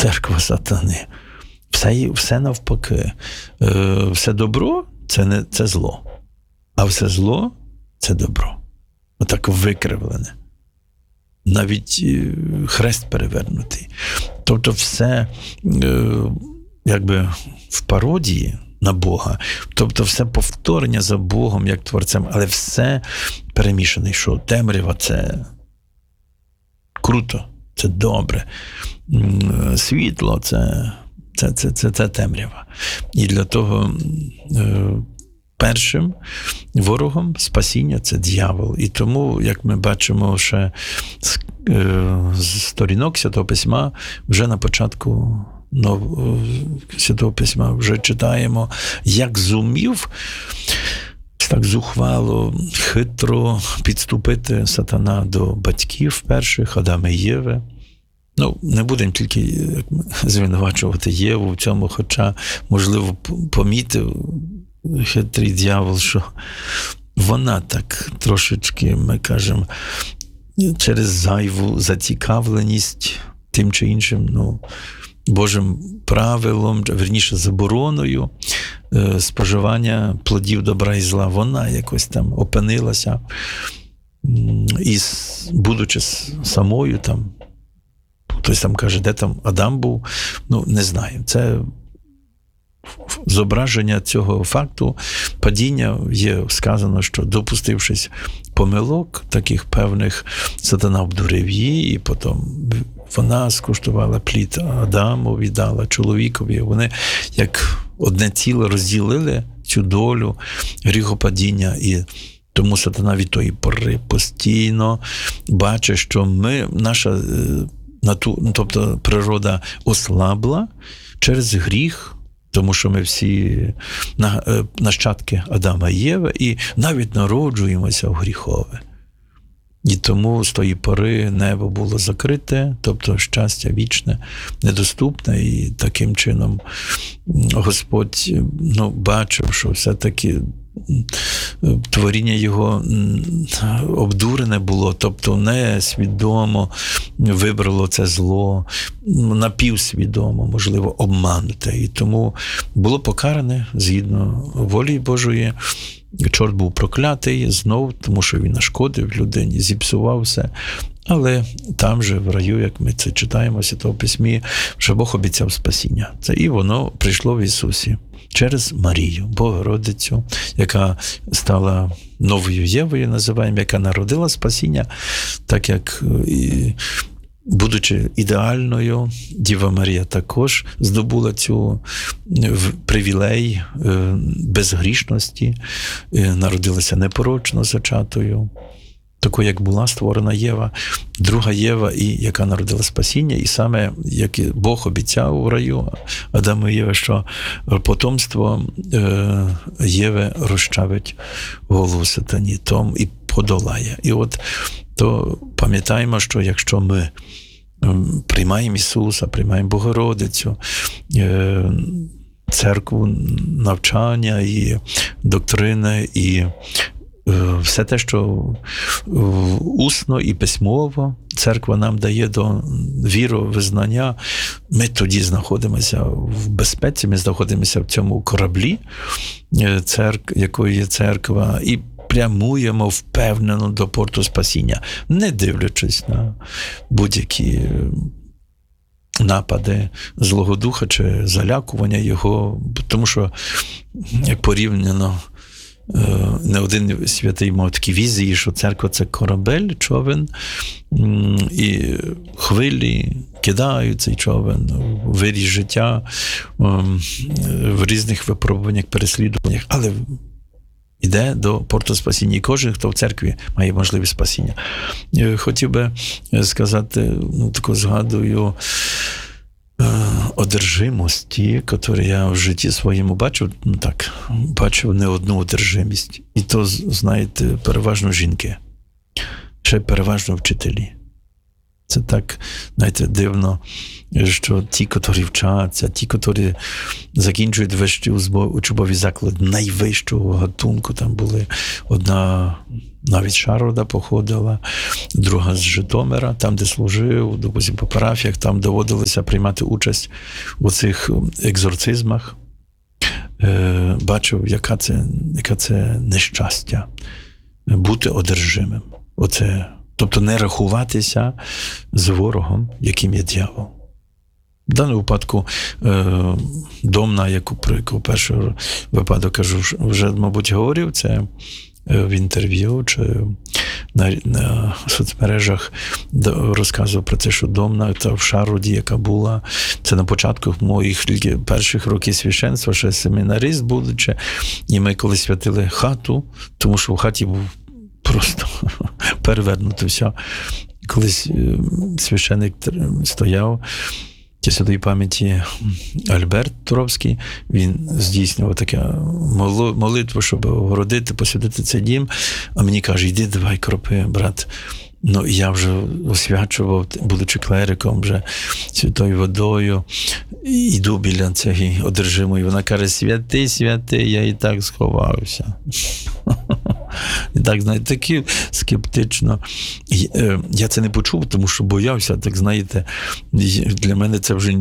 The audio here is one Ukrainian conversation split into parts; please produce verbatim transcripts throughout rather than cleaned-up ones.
церква сатани. Все, все навпаки. Все добро – це, не, це зло. А все зло – це добро. Отак викривлене. Навіть хрест перевернутий. Тобто все, якби, в пародії на Бога. Тобто все повторення за Богом, як Творцем, але все перемішане, що темрява – це круто, це добре. Світло – це, це, це, це, це темрява. І для того е, першим ворогом спасіння – це дьявол. І тому, як ми бачимо ще з, е, з сторінок Святого Письма, вже на початку Святого Письма вже читаємо, як зумів так зухвало, хитро підступити сатана до батьків перших, Адама і Єви. Ну, не будемо тільки звинувачувати Єву в цьому, хоча, можливо, помітив хитрий дьявол, що вона так трошечки, ми кажемо, через зайву зацікавленість тим чи іншим, ну, Божим правилом, верніше забороною е, споживання плодів добра і зла, вона якось там опинилася, і будучи самою там, хтось там каже, де там Адам був, ну, не знаю. Це зображення цього факту падіння є сказано, що допустившись помилок таких певних, сатана обдурив її, і потім вона скуштувала плід Адаму, віддала чоловікові. Вони як одне ціле розділили цю долю гріхопадіння, і тому сатана від тої пори постійно бачить, що ми, наша нату, тобто природа ослабла через гріх, тому що ми всі нащадки Адама і Єви, і навіть народжуємося в гріхове. І тому з тої пори небо було закрите, тобто щастя вічне, недоступне, і таким чином Господь, ну, бачив, що все-таки творіння його обдурене було, тобто не свідомо вибрало це зло, напівсвідомо, можливо, обмануте. І тому було покаране згідно волі Божої. Чорт був проклятий знов, тому що він нашкодив людині, зіпсував все. Але там же, в раю, як ми це читаємо в Святому Письмі, вже Бог обіцяв спасіння. Це і воно прийшло в Ісусі через Марію, Богородицю, яка стала новою Євою, називаємо, яка народила спасіння, так як і, будучи ідеальною, Діва Марія також здобула цю привілей безгрішності, народилася непорочно зачатою, такою, як була створена Єва, друга Єва, і яка народила спасіння, і саме, як Бог обіцяв у раю Адаму і Єві, що потомство Єви розчавить голову сатані, том і подолає. І от то пам'ятаємо, що якщо ми приймаємо Ісуса, приймаємо Богородицю, церкву, навчання і доктрини, і все те, що усно і письмово церква нам дає до віровизнання, ми тоді знаходимося в безпеці, ми знаходимося в цьому кораблі, церк, якою є церква, і прямуємо впевнено до порту спасіння, не дивлячись на будь-які напади Злого Духа чи залякування його, тому що, як порівняно, не один святий мав такі візії, що церква – це корабель, човен, і хвилі кидають цей човен у вирі життя, в різних випробуваннях, переслідуваннях, але йде до порту спасіння. І кожен, хто в церкві, має можливість спасіння. Хотів би сказати, ну, таку згадую, одержимості, яку я в житті своєму бачив, ну так, бачив не одну одержимість. І то, знаєте, переважно жінки, ще переважно вчителі. Це так, знаєте, дивно що ті, які вчаться, ті, які закінчують вищі учбові заклади найвищого гатунку, там були одна навіть з Шарварда походила, друга з Житомира, там, де служив, допустим, по парафіях, там доводилося приймати участь у цих екзорцизмах. Е, бачив, яка це, яка це нещастя бути одержимим. Оце, тобто не рахуватися з ворогом, яким є дьявол. В даному випадку е, Домна, яку, про яку перший випадок кажу, вже, мабуть, говорив, це в інтерв'ю чи на, на соцмережах розказував про те, що Домна та в Шарварді, яка була, це на початку моїх перших років священства, ще семінарист будучи, і ми коли святили хату, тому що в хаті був просто перевернуто все. Колись священик стояв, святої пам'яті Альберт Туровський, він здійснював таке молитву, щоб огородити, посвятити цей дім, а мені каже, йди, давай кропи, брат. Ну, я вже освячував, будучи клериком, вже святою водою, йду біля цієї одержимої. Вона каже, святий, святий, я і так сховався. І так, знаєте, такі скептично. Я це не почув, тому що боявся, так, знаєте, для мене це вже,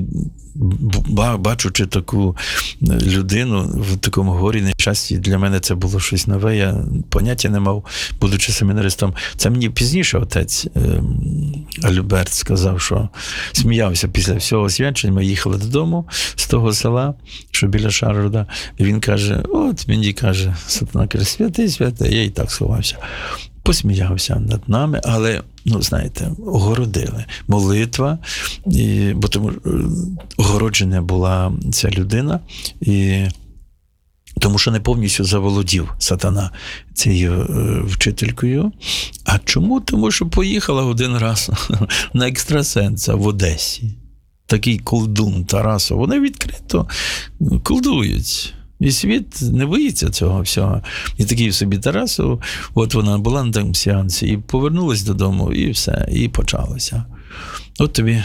бачучи таку людину в такому горі нещасті, для мене це було щось нове, я поняття не мав, будучи семінаристом. Це мені пізніше отець Альберт сказав, що сміявся після всього освячення, ми їхали додому з того села, що біля Шарварда, і він каже, от мені каже, сатана каже, святий, святий, я і так сховався. Посміявся над нами, але, ну, знаєте, огородили. Молитва, і, бо тому огороджена була ця людина, і тому що не повністю заволодів сатана цією е, вчителькою. А чому? Тому що поїхала один раз на екстрасенса в Одесі. Такий колдун Тарасов. Вони відкрито колдують. І світ не боїться цього всього. І такий собі Тарасов, от вона була на тому сеансі, і повернулась додому, і все, і почалося. От тобі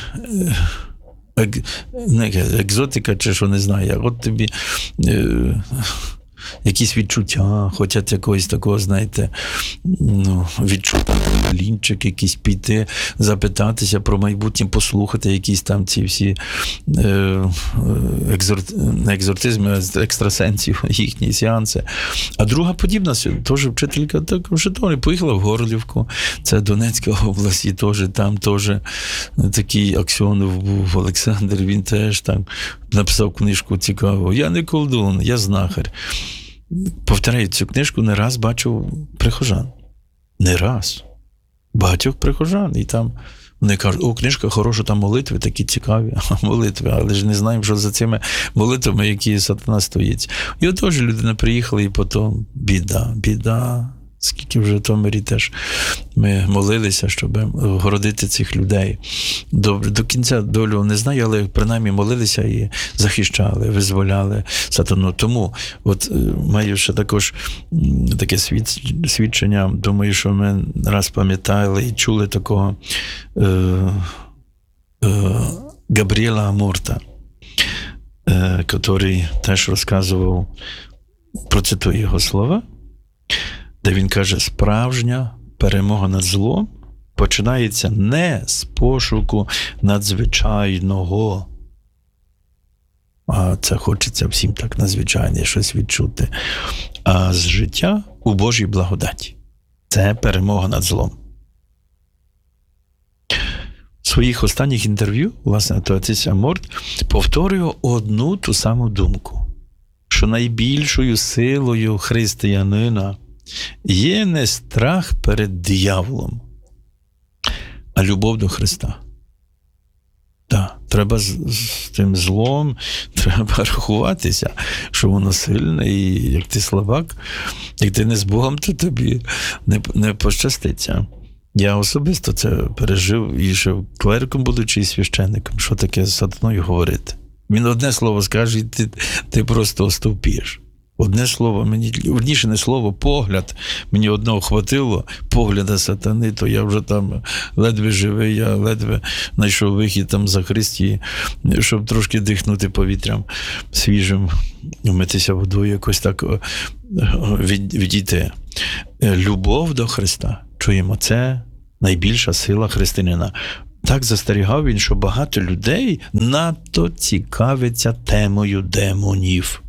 ек, не, екзотика, чи що, не знаю як, от тобі е, якісь відчуття, хочуть якогось такого, знаєте, ну, відчуття, лінчик якийсь піти, запитатися про майбутнє, послухати якісь там ці всі е, екзор... не екзортизми, а екстрасенсів, їхні сеанси. А друга подібна, теж вчителька, так в Житомирі, поїхала в Горлівку, це Донецька область, і теж там теж такий Аксьонов був, Олександр, він теж там написав книжку цікаву. Я не колдун, я знахар. Повторяю, цю книжку не раз бачив прихожан. Не раз. Багатьох прихожан. І там вони кажуть, о, книжка хороша, там молитви такі цікаві. Молитви, але ж не знаємо, що за цими молитвами, які сатана стоїть. І от теж людина приїхала, і потім біда, біда. Скільки в Житомирі теж ми молилися, щоб огородити цих людей. До, до кінця долю не знаю, але принаймні молилися і захищали, визволяли сатану. Тому от маю ще також таке свідчення, думаю, що ми раз пам'ятали і чули такого е, е, Габріела Амурта, е, який теж розказував, процитую його слова, де він каже, справжня перемога над злом починається не з пошуку надзвичайного, а це хочеться всім так надзвичайне щось відчути, а з життя у Божій благодаті. Це перемога над злом. В своїх останніх інтерв'ю, власне, отець Амурт повторює одну ту саму думку, що найбільшою силою християнина є не страх перед дияволом, а любов до Христа. Так, треба з, з тим злом, треба рахуватися, що воно сильне, і як ти слабак, як ти не з Богом, то тобі не, не пощаститься. Я особисто це пережив, і ще клериком будучи, і священником, що таке з сатаною говорити. Він одне слово скаже, і ти, ти просто остовпієш. Одне слово, мені, верніше не слово, погляд, мені одного хватило, погляда сатани, то я вже там ледве живий, я ледве знайшов вихід там за Христі, щоб трошки дихнути повітрям свіжим, вмитися водою, якось так від, відійти. Любов до Христа, чуємо, це найбільша сила християнина. Так застерігав він, що багато людей надто цікавиться темою демонів,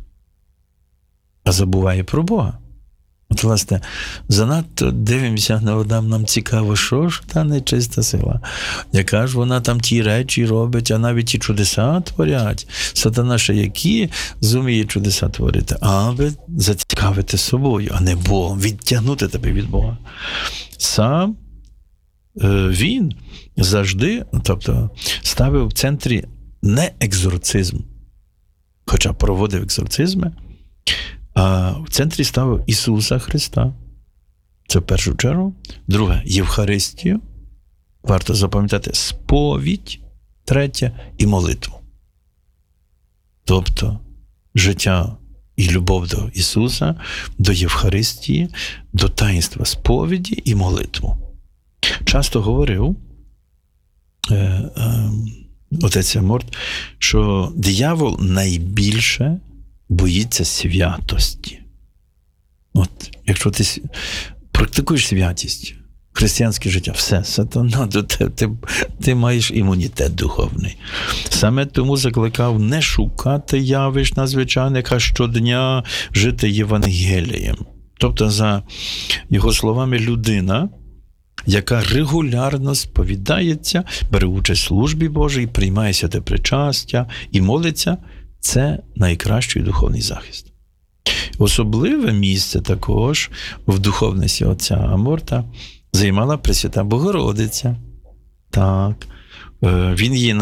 а забуває про Бога. От, власне, занадто дивимося на однам, нам цікаво, що ж та нечиста сила, яка ж вона там ті речі робить, а навіть ті чудеса творять. Сатана ще які зуміє чудеса творити, аби зацікавити собою, а не Богом, відтягнути тебе від Бога. Сам він завжди, тобто, ставив в центрі не екзорцизм, хоча проводив екзорцизми, а в центрі ставив Ісуса Христа. Це в першу чергу. Друге, Євхаристію. Варто запам'ятати сповідь. Третє, і молитву. Тобто, життя і любов до Ісуса, до Євхаристії, до таїнства сповіді і молитву. Часто говорив е, е, отець Аморт, що диявол найбільше боїться святості. От, якщо ти практикуєш святість, християнське життя, все, сатана, ти, ти, ти маєш імунітет духовний. Саме тому закликав не шукати явищ надзвичайних, а щодня жити Євангелієм. Тобто, за його словами, людина, яка регулярно сповідається, бере участь в службі Божій, приймає святе причастя і молиться, це найкращий духовний захист. Особливе місце також в духовності отця Аморта займала Пресвята Богородиця. Так, він її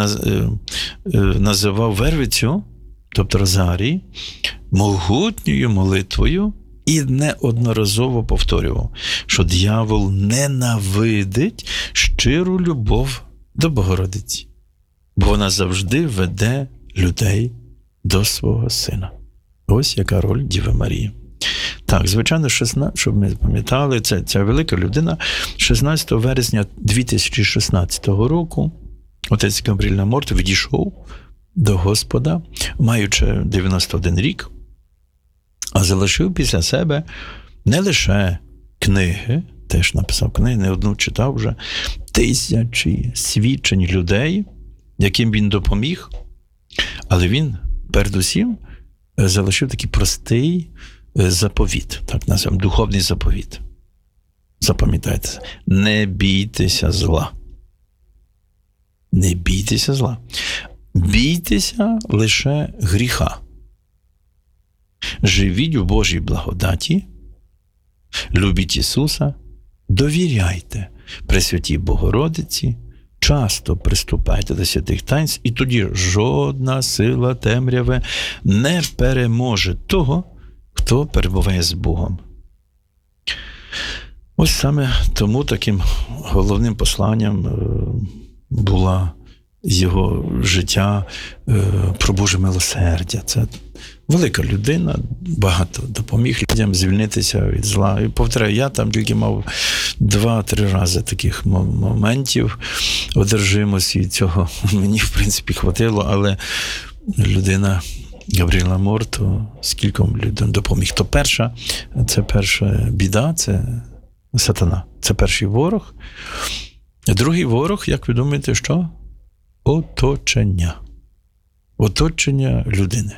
називав Вервицю, тобто Розарій, могутньою молитвою, і неодноразово повторював, що диявол ненавидить щиру любов до Богородиці, бо вона завжди веде людей до свого сина. Ось яка роль Діви Марії. Так, звичайно, шістнадцятого, щоб ми пам'ятали, це, ця велика людина, шістнадцятого вересня дві тисячі шістнадцятого року отець Габріель Аморт відійшов до Господа, маючи дев'яносто один рік, а залишив після себе не лише книги, теж написав книги, не одну читав вже, тисячі свідчень людей, яким він допоміг, але він, передусім, залишив такий простий заповіт, так називаємо, духовний заповіт. Запам'ятайте, не бійтеся зла. Не бійтеся зла. Бійтеся лише гріха. Живіть у Божій благодаті, любіть Ісуса, довіряйте Пресвятій Богородиці, часто приступайте до святих таїнств, і тоді жодна сила темряви не переможе того, хто перебуває з Богом. Ось саме тому таким головним посланням була його життя про Боже милосердя. Це велика людина, багато допоміг людям звільнитися від зла. І повторяю, я там тільки мав два-три рази таких моментів одержимості, і цього мені, в принципі, хватило, але людина Габріель Аморт скільком людям допоміг. То перша, це перша біда, це сатана. Це перший ворог. Другий ворог, як ви думаєте, що? Оточення. Оточення людини.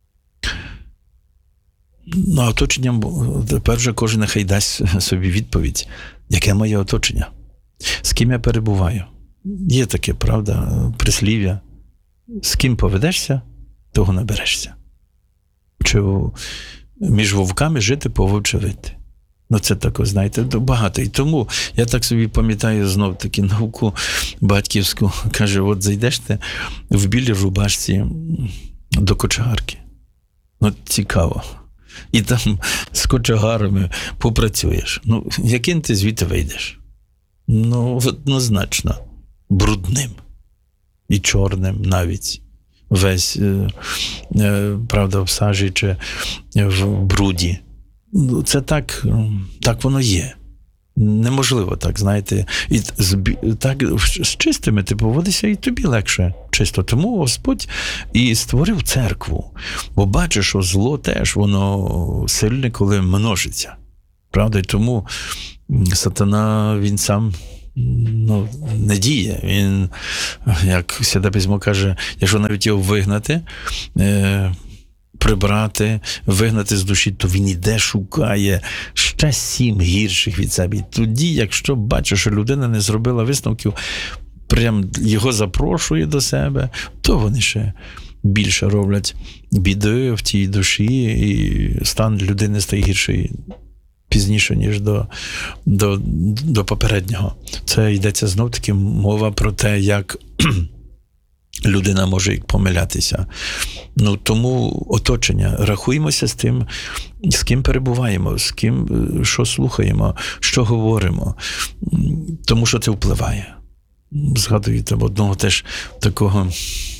Ну, а оточенням, тепер вже кожен нехай дасть собі відповідь. Яке моє оточення? З ким я перебуваю? Є таке, правда, прислів'я. З ким поведешся, того наберешся. Чи між вовками жити, по вовче вити. Ну, це таке, знаєте, багато. І тому я так собі пам'ятаю знов-таки науку батьківську. Каже, от зайдеш ти в білій рубашці до кочегарки. Ну, цікаво. І там з кочегарами попрацюєш. Ну, яким ти звідти вийдеш? Ну, однозначно, брудним. І чорним навіть. весь, правда, в сажі чи в бруді. Це так, так воно є. Неможливо так, знаєте, і так з чистими ти поводишся, і тобі легше чисто. Тому Господь і створив церкву. Бо бачиш, що зло теж, воно сильне, коли множиться. Правда? І тому сатана, він сам ну, не діє. Він, як Святе Письмо каже, якщо навіть його вигнати, е- прибрати, вигнати з душі, то він іде, шукає ще сім гірших від себе. І тоді, якщо бачиш, що людина не зробила висновків, прям його запрошує до себе, то вони ще більше роблять біди в тій душі, і стан людини стає гірший пізніше, ніж до, до, до попереднього. Це йдеться знов-таки мова про те, як людина може помилятися. Ну, тому оточення. Рахуємося з тим, з ким перебуваємо, з ким, що слухаємо, що говоримо. Тому що це впливає. Згадуєте одного теж такого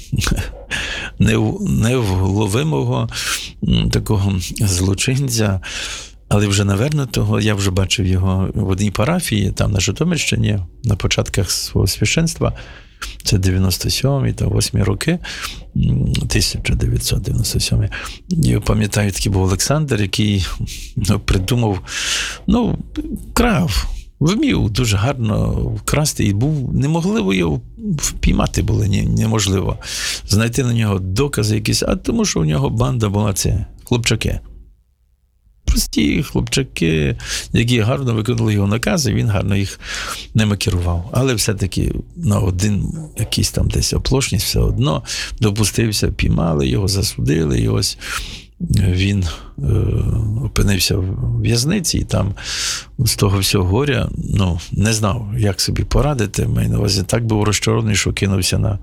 невловимого такого злочинця, але вже навернутого, я вже бачив його в одній парафії, там на Житомирщині, на початках свого священства. Це дев'яносто сьомий та восьмий роки, тисяча дев'ятсот дев'яносто сьомий. Я пам'ятаю, такий був Олександр, який ну, придумав, ну, крав, вмів дуже гарно вкрасти, і був, неможливо його впіймати було, неможливо. Знайти на нього докази якісь, а тому, що у нього банда була це, хлопчаки. Прості хлопчаки, які гарно виконували його накази, він гарно їх ними керував. Але все-таки на один якийсь там десь оплошність все одно допустився, піймали його, засудили, і ось він е, опинився в в'язниці, і там з того всього горя, ну, не знав, як собі порадити. Маю на увазі, так був розчарований, що кинувся на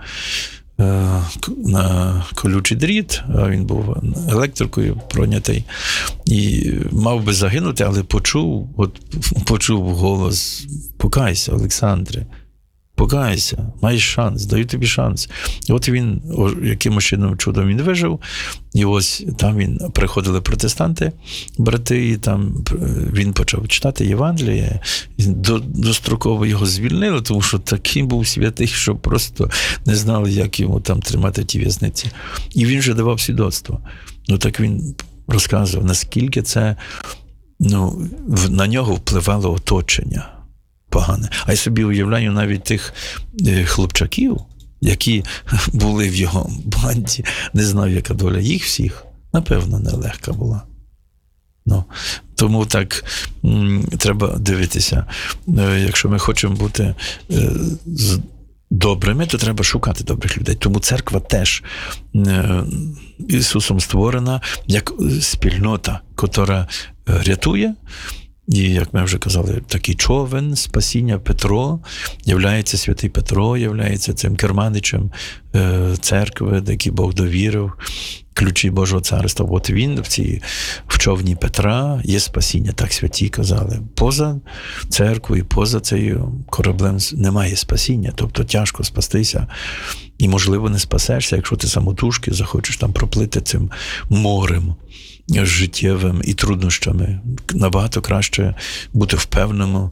на колючий дріт, а він був електрикою пройнятий, і мав би загинути, але почув, от почув голос: покайся, Олександре, покайся, маєш шанс, даю тобі шанс. І от він, якимось чином чудом він вижив, і ось там він, приходили протестанти, брати, і там він почав читати Євангеліє, достроково його звільнили, тому що такий був святий, що просто не знали, як йому там тримати в тій в'язниці. І він вже давав свідоцтво. Ну так він розказував, наскільки це, ну, на нього впливало оточення погане. А я собі уявляю навіть тих хлопчаків, які були в його банді. Не знаю, яка доля їх всіх. Напевно, нелегка була. Ну, тому так м, треба дивитися. Якщо ми хочемо бути е, з добрими, то треба шукати добрих людей. Тому церква теж е, Ісусом створена як спільнота, котра рятує. І, як ми вже казали, такий човен спасіння Петро, являється святий Петро, являється цим керманичем е, церкви, який Бог довірив, ключі Божого царства. От він в цій в човні Петра є спасіння, так святі казали. Поза церквою, поза цією кораблем немає спасіння, тобто тяжко спастися. І, можливо, не спасешся, якщо ти самотужки захочеш там проплити цим морем життєвим і труднощами. Набагато краще бути впевненим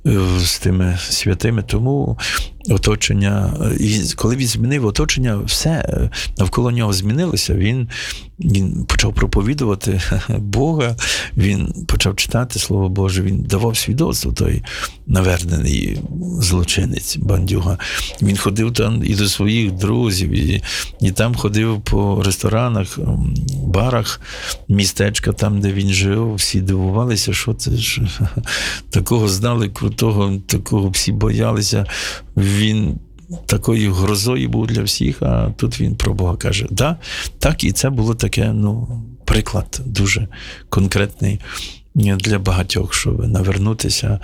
з тими святими. Тому оточення, і коли він змінив оточення, все навколо нього змінилося. Він, він почав проповідувати Бога, він почав читати Слово Боже, він давав свідоцтво, той навернений злочинець, бандюга. Він ходив там і до своїх друзів, і, і там ходив по ресторанах, барах містечка, там, де він жив. Всі дивувалися, що це ж такого знали, крутого, такого всі боялися. Він такою грозою був для всіх, а тут він про Бога каже. Да, так, і це було таке, ну, приклад дуже конкретний для багатьох, щоб навернутися.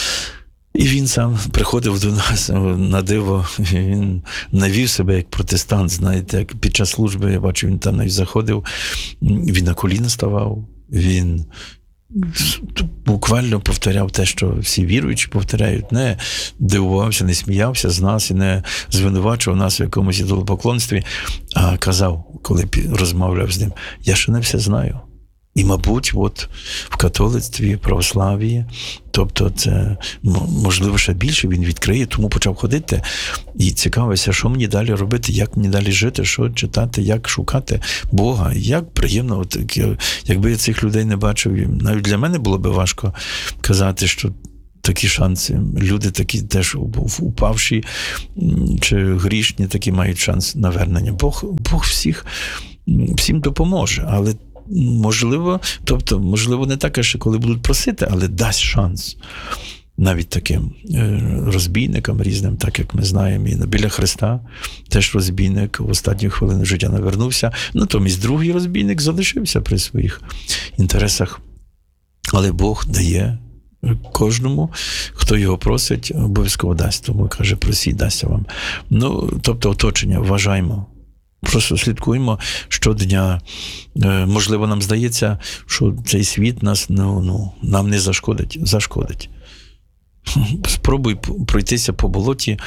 І він сам приходив до нас на диво, він навів себе як протестант, знаєте, як під час служби, я бачу, він там навіть заходив, він на коліна ставав, він буквально повторяв те, що всі віруючі повторяють, не дивувався, не сміявся з нас і не звинувачував нас в якомусь ідолопоклонстві, а казав, коли розмовляв з ним, я ще не все знаю. І, мабуть, от в католицтві, православії, тобто це, можливо, ще більше він відкриє, тому почав ходити і цікавився, що мені далі робити, як мені далі жити, що читати, як шукати Бога. Як приємно, от, якби я цих людей не бачив, навіть для мене було би важко казати, що такі шанси, люди такі теж упавші чи грішні, такі мають шанс на вернення. Бог, Бог всіх, всім допоможе, але можливо, тобто, можливо, не так, що коли будуть просити, але дасть шанс навіть таким розбійникам різним, так як ми знаємо, і біля Христа теж розбійник в останню хвилину життя навернувся, натомість другий розбійник залишився при своїх інтересах. Але Бог дає кожному, хто його просить, обов'язково дасть. Тому каже, просіть, дасться вам. Ну, тобто, оточення, вважаймо. Просто слідкуємо щодня. Можливо, нам здається, що цей світ нас, ну, ну, нам не зашкодить. Зашкодить. Спробуй пройтися по болоті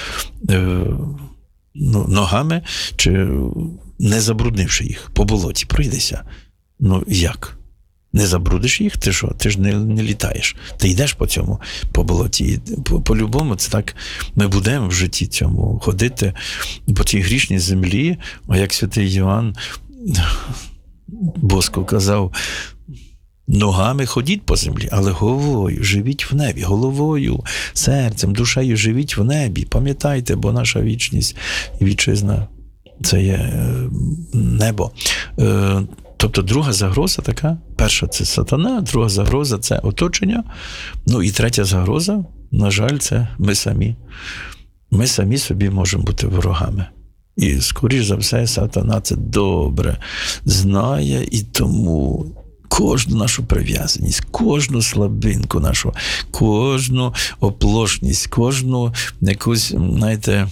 ну, ногами, чи не забруднивши їх. По болоті пройдися. Ну, як? Не забрудиш їх? Ти що? Ти ж не, не літаєш. Ти йдеш по цьому, по болоті. І по, по-любому це так ми будемо в житті цьому ходити по тій грішній землі. А як святий Йоанн Боско казав, ногами ходіть по землі, але головою живіть в небі. Головою, серцем, душею живіть в небі. Пам'ятайте, бо наша вічність і вітчизна – це є небо. Тобто друга загроза така, перша – це сатана, друга загроза – це оточення, ну і третя загроза, на жаль, це ми самі. Ми самі собі можемо бути ворогами. І, скоріш за все, сатана це добре знає, і тому кожну нашу прив'язаність, кожну слабинку нашу, кожну оплошність, кожну якусь, знаєте,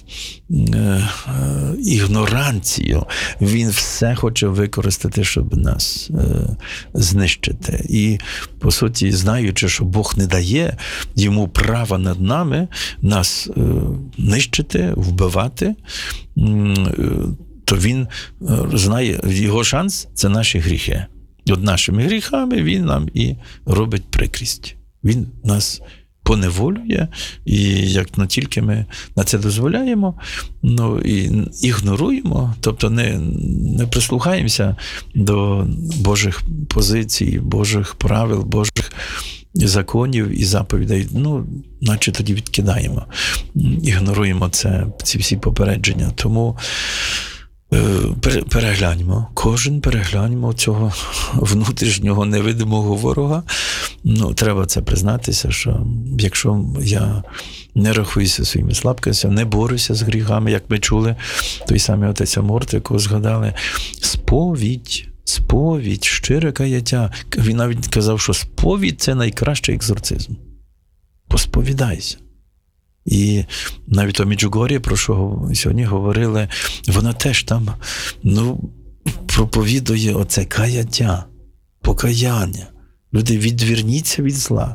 ігноранцію, він все хоче використати, щоб нас знищити. І, по суті, знаючи, що Бог не дає йому права над нами, нас нищити, вбивати, то він знає, його шанс – це наші гріхи. От нашими гріхами він нам і робить прикрість. Він нас поневолює, і як не тільки ми на це дозволяємо, ну і ігноруємо, тобто не, не прислухаємося до Божих позицій, Божих правил, Божих законів і заповідей, ну, наче тоді відкидаємо, ігноруємо це, ці всі попередження. Тому перегляньмо, кожен перегляньмо цього внутрішнього невидимого ворога. Ну, треба це признатися, що якщо я не рахуюся своїми слабкостями, не борюся з гріхами, як ми чули, той самий отець Аморт, якого згадали, сповідь, сповідь, щире каяття. Він навіть казав, що сповідь – це найкращий екзорцизм. Посповідайся. І навіть о Меджугор'ї, про що сьогодні говорили, вона теж там, ну, проповідує оце каяття, покаяння. Люди, відверніться від зла.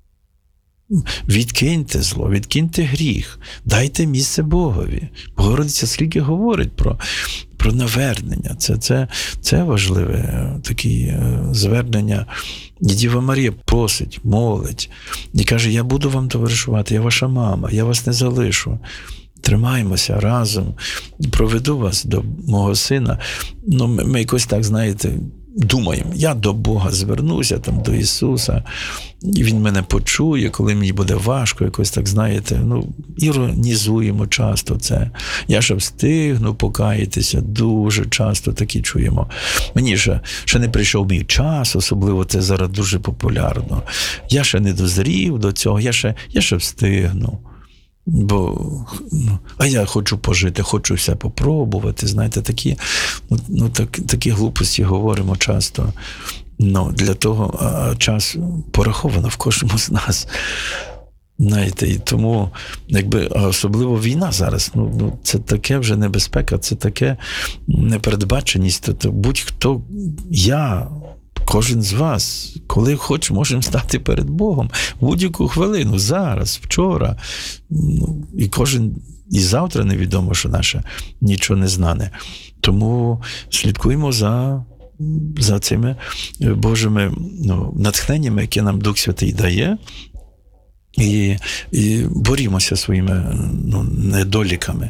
Відкиньте зло, відкиньте гріх, дайте місце Богові. Богородиця скільки говорить про, про навернення. Це, це, це важливе таке звернення. І Діва Марія просить, молить і каже, я буду вам товаришувати, я ваша мама, я вас не залишу. Тримаймося разом, проведу вас до мого сина. Ну, ми, ми якось так, знаєте, думаємо, я до Бога звернуся, там, до Ісуса, і Він мене почує, коли мені буде важко, якось так, знаєте, ну, іронізуємо часто це. Я ще встигну покаятися, дуже часто такі чуємо. Мені ще, ще не прийшов мій час, особливо це зараз дуже популярно. Я ще не дозрів до цього, я ще, я ще встигну. Бо, ну, а я хочу пожити, хочу все попробувати, знаєте, такі, ну, так, такі глупості говоримо часто. Ну, для того а час пораховано в кожному з нас. Знаєте, і тому, якби, а особливо війна зараз, ну, ну, це таке вже небезпека, це таке непередбаченість, то, то будь-хто, я кожен з вас, коли хоч, можемо стати перед Богом. Будь-яку хвилину, зараз, вчора. Ну, і кожен, і завтра невідомо, що наше нічого не знане. Тому слідкуємо за, за цими Божими ну, натхненнями, які нам Дух Святий дає, і, і борімося своїми ну, недоліками.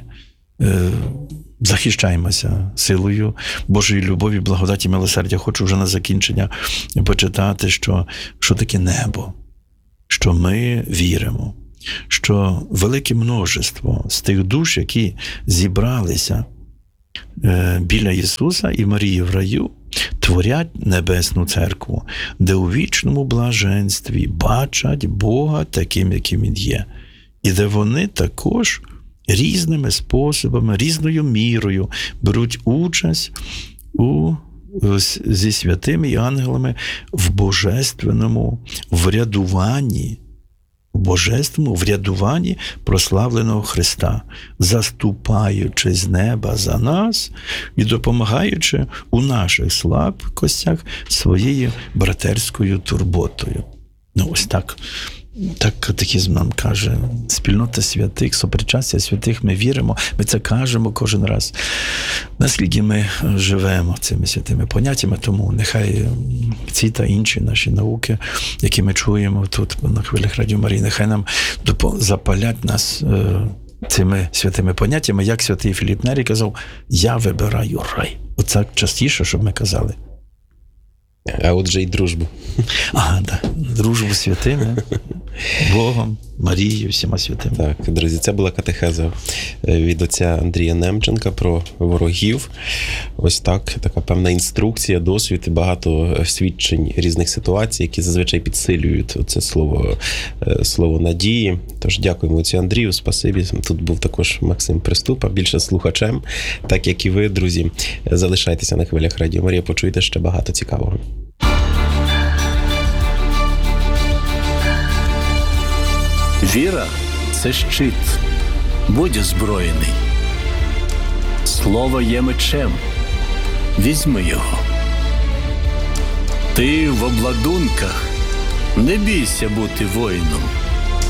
Захищаємося силою Божої любові, благодаті, милосердя. Хочу вже на закінчення почитати, що, що таке небо, що ми віримо, що велике множество з тих душ, які зібралися біля Ісуса і Марії в раю, творять Небесну Церкву, де у вічному блаженстві бачать Бога таким, яким Він є. І де вони також різними способами, різною мірою беруть участь у, зі святими і ангелами в божественному врядуванні, в божественному врядуванні прославленого Христа, заступаючи з неба за нас і допомагаючи у наших слабкостях своєю братерською турботою. Ну, ось так. Так катехізм нам каже, спільнота святих, сопричастя святих, ми віримо, ми це кажемо кожен раз. Наскільки ми живемо цими святими поняттями, тому нехай ці та інші наші науки, які ми чуємо тут на хвилях Радіо Марії, нехай нам запалять нас цими святими поняттями, як святий Філіп Нері казав, я вибираю рай. Оце частіше, щоб ми казали. А отже й дружбу. А, так. Дружбу з святими, Богом, Марією, всіма святими. Так, друзі, це була катехеза від отця Андрія Немченка про ворогів. Ось так, така певна інструкція, досвід і багато свідчень різних ситуацій, які зазвичай підсилюють це слово, слово надії. Тож дякуємо отцю Андрію, спасибі. Тут був також Максим Приступа, більше слухачем, так як і ви, друзі. Залишайтеся на хвилях Радіо Марія, почуєте ще багато цікавого. Віра – це щит. Будь озброєний. Слово є мечем. Візьми його. Ти в обладунках. Не бійся бути воїном.